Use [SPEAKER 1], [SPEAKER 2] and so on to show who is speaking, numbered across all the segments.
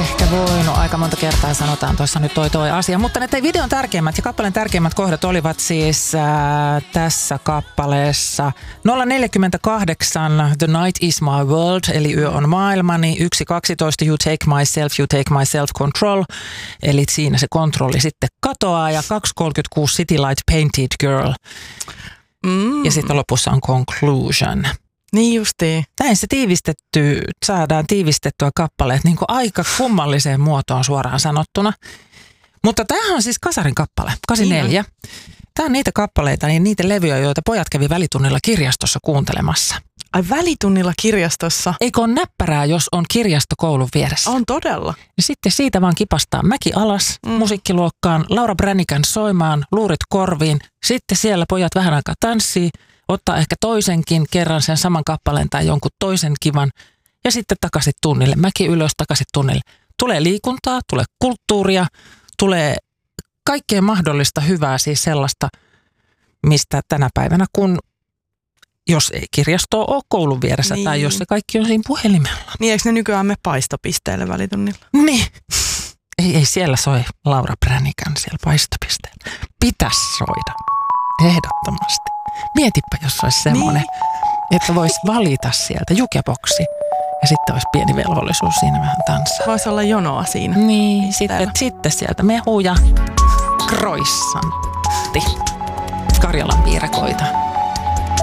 [SPEAKER 1] ehkä voinut. Aika monta kertaa sanotaan tuossa nyt toi asia. Mutta ne videon tärkeimmät ja kappaleen tärkeimmät kohdat olivat siis tässä kappaleessa 048 The Night is my world, eli yö on maailmani. 1.12 You take my self control, eli siinä se kontrolli sitten katoaa. Ja 2.36 City Light Painted Girl. Ja sitten lopussa on Conclusion.
[SPEAKER 2] Niin justiin.
[SPEAKER 1] Näin se saadaan tiivistettyä kappaleet niin kuin aika kummalliseen muotoon suoraan sanottuna. Mutta tämähän on siis Kasarin kappale, 84. Tämä on niitä kappaleita, niin niitä levyjä, joita pojat kävi välitunnilla kirjastossa kuuntelemassa.
[SPEAKER 2] Ai välitunnilla kirjastossa?
[SPEAKER 1] Eikö ole näppärää, jos on kirjasto koulun vieressä?
[SPEAKER 2] On todella.
[SPEAKER 1] Ja sitten siitä vaan kipastaa mäki alas, musiikkiluokkaan, Laura Branigan soimaan, luurit korviin. Sitten siellä pojat vähän aikaa tanssii, ottaa ehkä toisenkin kerran sen saman kappaleen tai jonkun toisen kivan. Ja sitten takaisin tunnille, mäki ylös, takaisin tunnille. Tulee liikuntaa, tulee kulttuuria, tulee kaikkea mahdollista hyvää, siis sellaista, mistä tänä päivänä, kun jos ei kirjastoa ole koulun vieressä niin. Tai jos se kaikki on siinä puhelimella.
[SPEAKER 2] Niin eikö ne nykyään mene paistopisteelle välitunnilla?
[SPEAKER 1] Niin. Ei siellä soi Laura Branigan siellä paistopisteellä. Pitäisi soida. Ehdottomasti. Mietipä, jos olisi semmoinen, että voisi valita sieltä jukeboksi. Ja sitten olisi pieni velvollisuus siinä vähän tanssaa.
[SPEAKER 2] Voisi olla jonoa siinä.
[SPEAKER 1] Niin, sitten sieltä mehu ja croissantti. Karjalan piirakoita.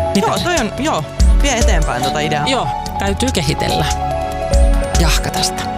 [SPEAKER 2] Vie eteenpäin tota ideaa.
[SPEAKER 1] Joo, täytyy kehitellä. Jahka tästä.